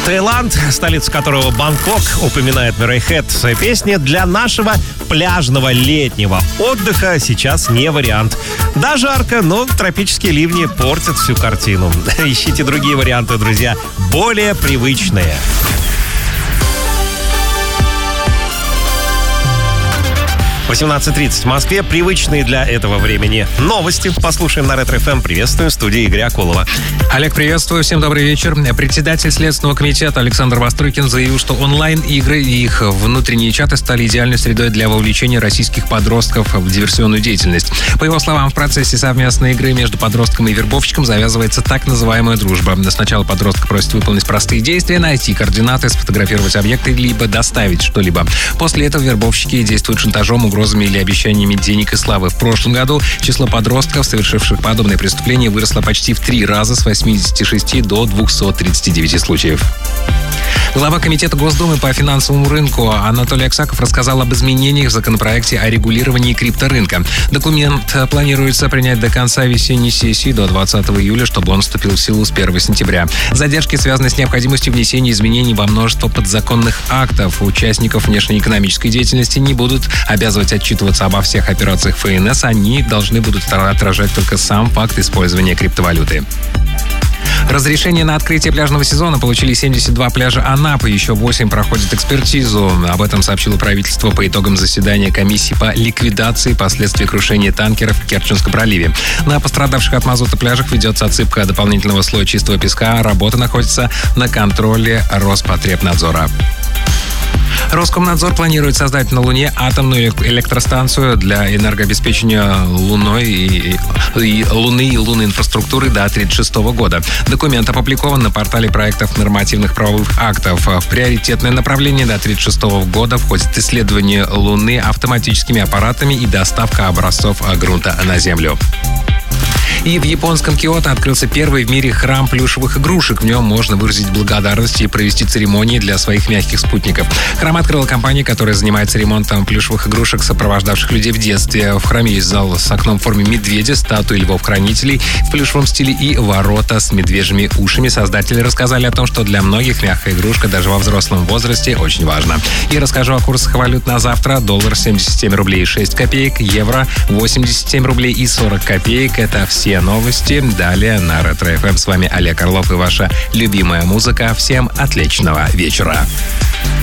Таиланд, столица которого Бангкок, упоминает Мюррей Хэт в своей песне, для нашего пляжного летнего отдыха сейчас не вариант. Да, жарко, но тропические ливни портят всю картину. Ищите другие варианты, друзья, более привычные. 18:30 в Москве. Привычные для этого времени новости. Послушаем на Ретро-ФМ. Приветствуем в студии Игоря Акулова. Олег, приветствую. Всем добрый вечер. Председатель Следственного комитета Александр Вострыкин заявил, что онлайн-игры и их внутренние чаты стали идеальной средой для вовлечения российских подростков в диверсионную деятельность. По его словам, в процессе совместной игры между подростком и вербовщиком завязывается так называемая дружба. Сначала подросток просит выполнить простые действия, найти координаты, сфотографировать объекты, либо доставить что-либо. После этого вербовщики действуют шантажом, угрозами или обещаниями денег и славы. В прошлом году число подростков, совершивших подобные преступления, выросло почти в 3 раза, с 86 до 239 случаев. Глава Комитета Госдумы по финансовому рынку Анатолий Аксаков рассказал об изменениях в законопроекте о регулировании крипторынка. Документ планируется принять до конца весенней сессии, до 20 июля, чтобы он вступил в силу с 1 сентября. Задержки связаны с необходимостью внесения изменений во множество подзаконных актов. Участников внешнеэкономической деятельности не будут обязывать отчитываться обо всех операциях ФНС, они должны будут отражать только сам факт использования криптовалюты. Разрешение на открытие пляжного сезона получили 72 пляжа Анапы, еще 8 проходят экспертизу. Об этом сообщило правительство по итогам заседания комиссии по ликвидации последствий крушения танкеров в Керченском проливе. На пострадавших от мазута пляжах ведется отсыпка дополнительного слоя чистого песка. Работа находится на контроле Роспотребнадзора. Роскомнадзор планирует создать на Луне атомную электростанцию для энергообеспечения Луны и лунной инфраструктуры до 1936 года. Документ опубликован на портале проектов нормативных правовых актов. В приоритетное направление до 1936 года входит исследование Луны автоматическими аппаратами и доставка образцов грунта на Землю. И в японском Киото открылся первый в мире храм плюшевых игрушек. В нем можно выразить благодарность и провести церемонии для своих мягких спутников. Храм открыла компания, которая занимается ремонтом плюшевых игрушек, сопровождавших людей в детстве. В храме есть зал с окном в форме медведя, статуи львов-хранителей в плюшевом стиле и ворота с медвежьими ушами. Создатели рассказали о том, что для многих мягкая игрушка даже во взрослом возрасте очень важна. И расскажу о курсах валют на завтра. Доллар 77 рублей 6 копеек, евро 87 рублей и 40 копеек. Это все новости. Далее на Ретро-ФМ. С вами Олег Орлов и ваша любимая музыка. Всем отличного вечера.